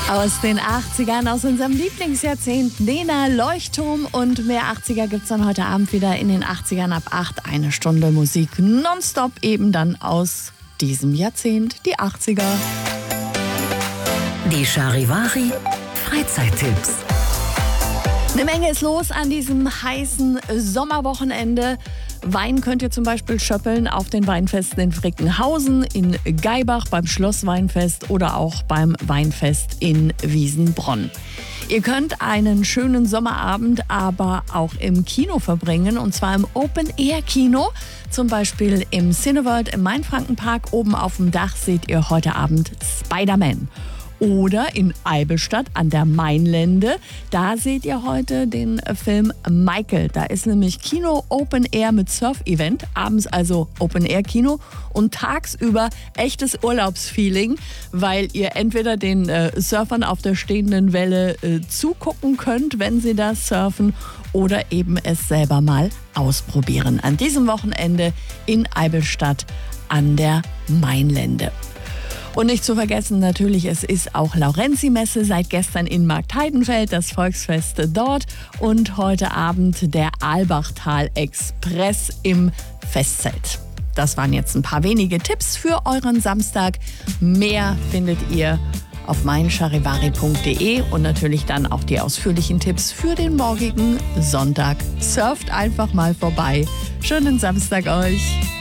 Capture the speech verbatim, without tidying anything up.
Aus den achtzigern, aus unserem Lieblingsjahrzehnt, Nena, Leuchtturm und mehr achtziger gibt's dann heute Abend wieder in den achtzigern ab acht. Eine Stunde Musik nonstop, eben dann aus diesem Jahrzehnt, die achtziger. Die Charivari Freizeittipps. Eine Menge ist los an diesem heißen Sommerwochenende. Wein könnt ihr zum Beispiel schöppeln auf den Weinfesten in Frickenhausen, in Gaibach beim Schlossweinfest oder auch beim Weinfest in Wiesenbronn. Ihr könnt einen schönen Sommerabend aber auch im Kino verbringen, und zwar im Open-Air-Kino. Zum Beispiel im Cineworld im Mainfrankenpark. Oben auf dem Dach seht ihr heute Abend Spider-Man. Oder in Eibenstadt an der Mainlände, da seht ihr heute den Film Michael. Da ist nämlich Kino Open Air mit Surf-Event, abends also Open Air Kino und tagsüber echtes Urlaubsfeeling, weil ihr entweder den äh, Surfern auf der stehenden Welle äh, zugucken könnt, wenn sie da surfen, oder eben es selber mal ausprobieren. An diesem Wochenende in Eibenstadt an der Mainlände. Und nicht zu vergessen natürlich, es ist auch Laurenzi-Messe seit gestern in Marktheidenfeld, das Volksfest dort. Und heute Abend der Albachtal-Express im Festzelt. Das waren jetzt ein paar wenige Tipps für euren Samstag. Mehr findet ihr auf mein charivari punkt de und natürlich dann auch die ausführlichen Tipps für den morgigen Sonntag. Surft einfach mal vorbei. Schönen Samstag euch!